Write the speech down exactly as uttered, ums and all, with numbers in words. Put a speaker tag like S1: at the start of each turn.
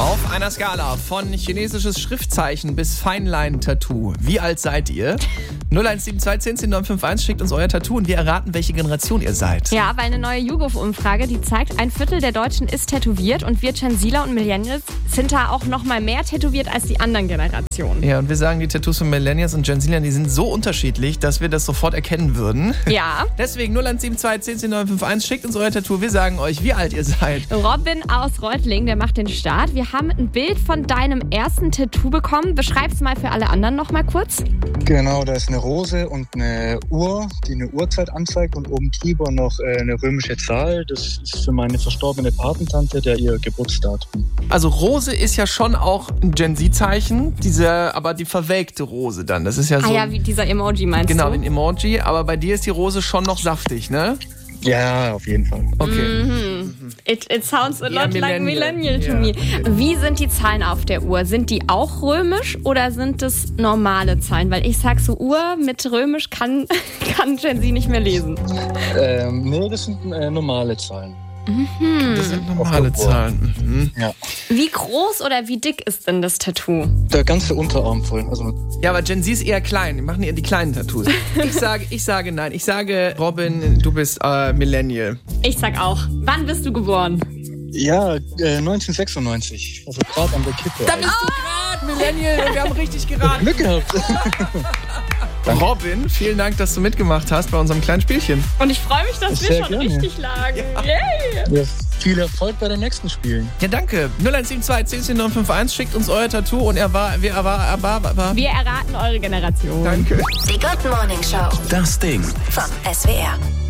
S1: Auf einer Skala von chinesisches Schriftzeichen bis Feinlein-Tattoo. Wie alt seid ihr? null eins sieben zwei zehn zehn neun fünf eins schickt uns euer Tattoo und wir erraten, welche Generation ihr seid.
S2: Ja, weil eine neue YouGov-Umfrage, die zeigt, ein Viertel der Deutschen ist tätowiert und wir Gen Zler und Millennials sind da auch noch mal mehr tätowiert als die anderen Generationen.
S1: Ja, und wir sagen, die Tattoos von Millennials und Gen Zlern, die sind so unterschiedlich, dass wir das sofort erkennen würden.
S2: Ja.
S1: Deswegen null eins sieben zwei zehn zehn neun fünf eins schickt uns euer Tattoo. Wir sagen euch, wie alt ihr seid.
S2: Robin aus Reutlingen, der macht den Start. Wir haben ein Bild von deinem ersten Tattoo bekommen. Beschreib's mal für alle anderen noch mal kurz.
S3: Genau, da ist eine Rose und eine Uhr, die eine Uhrzeit anzeigt und oben drüber noch äh, eine römische Zahl. Das ist für meine verstorbene Patentante, der ihr Geburtsdatum.
S1: Also Rose ist ja schon auch ein Gen Z-Zeichen, diese, aber die verwelkte Rose dann. Das ist ja so.
S2: Ah ja, wie dieser Emoji meinst
S1: genau,
S2: du?
S1: den Emoji, aber bei dir ist die Rose schon noch saftig, ne?
S3: Ja, auf jeden Fall.
S1: Okay.
S2: Mhm. It, it sounds a
S1: Ja,
S2: lot like
S1: Millennial.
S2: millennial to
S1: Ja,
S2: me.
S1: okay.
S2: Wie sind die Zahlen auf der Uhr? Sind die auch römisch oder sind es normale Zahlen? Weil ich sag so, Uhr mit römisch kann, kann Gen Z nicht mehr lesen.
S3: Ähm, nee, das sind äh, normale Zahlen.
S1: Das sind normale Zahlen. Mhm.
S3: Ja.
S2: Wie groß oder wie dick ist denn das Tattoo?
S3: Der ganze Unterarm voll. Also
S1: Ja, aber Gen Z ist eher klein. Die machen eher die kleinen Tattoos. Ich sage, ich sage nein. Ich sage, Robin, du bist äh, Millennial.
S2: Ich sag auch. Wann bist du geboren?
S3: ja, äh, neunzehnhundertsechsundneunzig. Also gerade an der Kippe.
S1: Da bist du gerade Millennial und wir haben richtig geraten.
S3: Glück gehabt.
S1: Robin, vielen Dank, dass du mitgemacht hast bei unserem kleinen Spielchen.
S2: Und ich freue mich, dass wir
S3: Sehr
S2: schon
S3: gerne.
S2: richtig lagen. Yay!
S3: Ja, viel Erfolg bei den nächsten Spielen.
S1: Ja, danke. null eins sieben zwei zehn zehn neun fünf eins schickt uns euer Tattoo und er war, wir, er war, er war, er war.
S2: Wir erraten eure Generation.
S1: Danke.
S4: Die Good Morning Show.
S5: Das Ding.
S4: Vom S W R.